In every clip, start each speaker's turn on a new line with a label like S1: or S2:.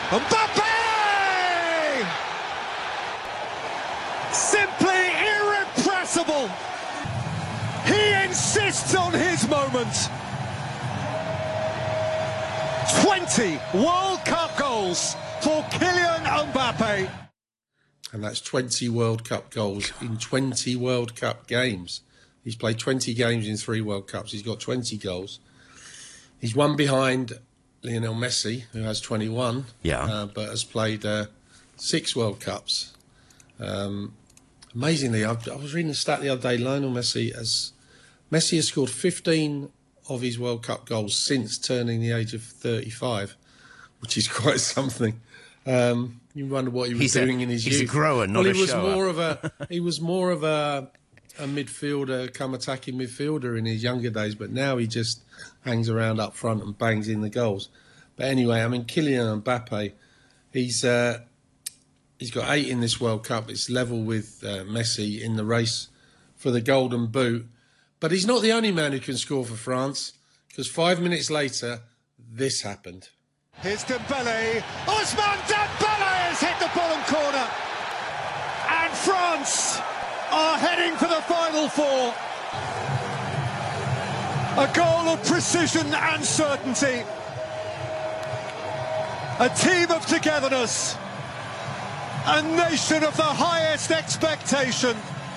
S1: Mbappe! Simply irrepressible. He insists on his moment. 20 World Cup goals for Kylian Mbappe.
S2: And that's 20 World Cup goals in 20 World Cup games. He's played 20 games in 3 World Cups. He's got 20 goals. He's one behind Lionel Messi, who has 21, but has played 6 World Cups. Amazingly, I was reading a stat the other day, Lionel Messi has scored 15 of his World Cup goals since turning the age of 35, which is quite something. You wonder what he was doing in his youth.
S3: He's a grower, not a shower.
S2: He was more of a midfielder, come attacking midfielder in his younger days, but now he just hangs around up front and bangs in the goals. But anyway, I mean, Kylian Mbappe, he's got 8 in this World Cup. It's level with Messi in the race for the Golden Boot. But he's not the only man who can score for France, because 5 minutes later, this happened.
S1: Here's Dembele. Ousmane Dembele has hit the bottom corner. And France are heading for the Final Four. A goal of precision and certainty. A team of togetherness. A nation of the highest expectation.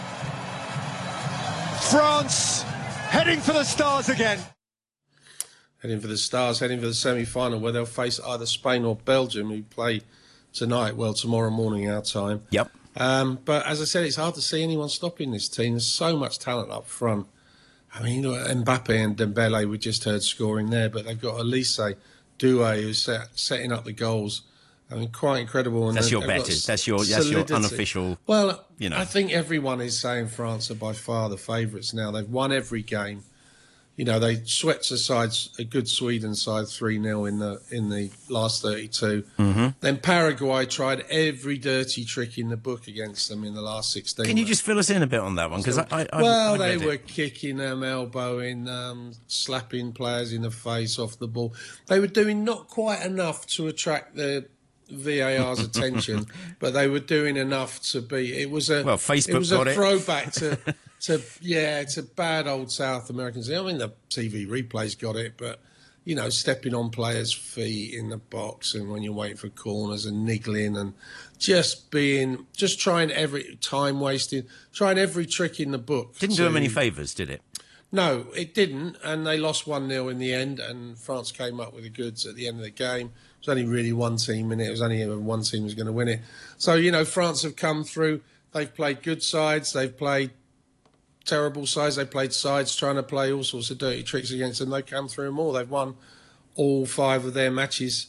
S1: France heading for the stars again.
S2: Heading for the stars, heading for the semi-final, where they'll face either Spain or Belgium, who play tonight, well, tomorrow morning our time.
S3: Yep.
S2: But as I said, it's hard to see anyone stopping this team. There's so much talent up front. I mean, Mbappe and Dembele, we just heard scoring there, but they've got Elise, Doué, who's setting up the goals. I mean, quite incredible. And
S3: that's your bet. That's your unofficial.
S2: Well, I think everyone is saying France are by far the favourites now. They've won every game. You know, they swept aside a good Sweden side 3-0 in the last 32. Mm-hmm. Then Paraguay tried every dirty trick in the book against them in the last 16.
S3: Can you just fill us in a bit on that one? Because
S2: they were kicking them, elbowing, slapping players in the face off the ball. They were doing not quite enough to attract the VAR's attention, but they were doing enough to be. It was a throwback to bad old South Americans. I mean, the TV replays got it, but stepping on players' feet in the box and when you're waiting for corners and niggling and just trying every time wasting, trying every trick in the book.
S3: Didn't do them any favours, did it?
S2: No, it didn't, and they lost 1-0 in the end, and France came up with the goods at the end of the game. It was only really one team in it. It was only ever one team was going to win it. So, France have come through. They've played good sides. They've played terrible sides. They played sides trying to play all sorts of dirty tricks against them. They've come through them all. They've won all 5 of their matches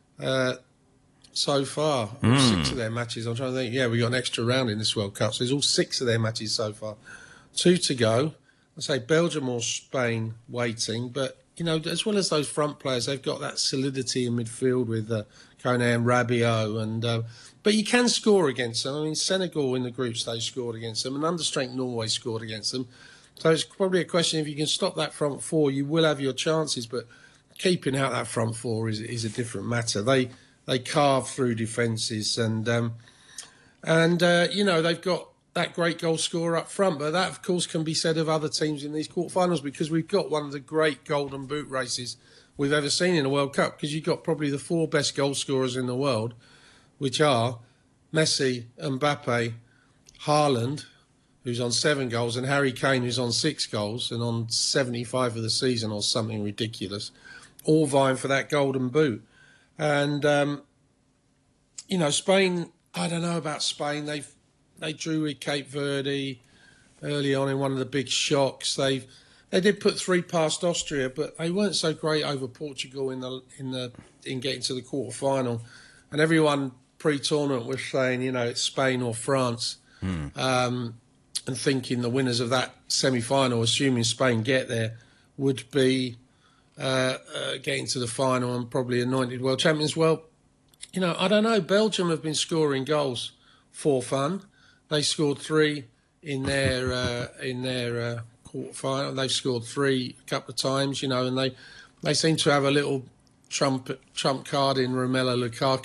S2: so far. All 6 of their matches. I'm trying to think. Yeah, we got an extra round in this World Cup. So there's all 6 of their matches so far. 2 to go. I say Belgium or Spain waiting, but as well as those front players, they've got that solidity in midfield with Koné and Rabiot, and but you can score against them. I mean, Senegal in the group stage scored against them, and understrength Norway scored against them. So it's probably a question, if you can stop that front 4, you will have your chances, but keeping out that front 4 is a different matter. They carve through defences, and they've got that great goal scorer up front, but that, of course, can be said of other teams in these quarterfinals, because we've got one of the great Golden Boot races we've ever seen in a World Cup, because you've got probably the 4 best goal scorers in the world, which are Messi, Mbappe, Haaland, who's on 7 goals, and Harry Kane, who's on 6 goals and on 75 of the season or something ridiculous, all vying for that Golden Boot. And, Spain, I don't know about Spain. They drew with Cape Verde early on in one of the big shocks. They did put 3 past Austria, but they weren't so great over Portugal in getting to the quarter-final. And everyone pre-tournament was saying, it's Spain or France, and thinking the winners of that semi-final, assuming Spain get there, would be getting to the final and probably anointed world champions. Well, I don't know. Belgium have been scoring goals for fun. They scored 3 in their quarter-final. They've scored 3 a couple of times, and they seem to have a little trump card in Romelu Lukaku.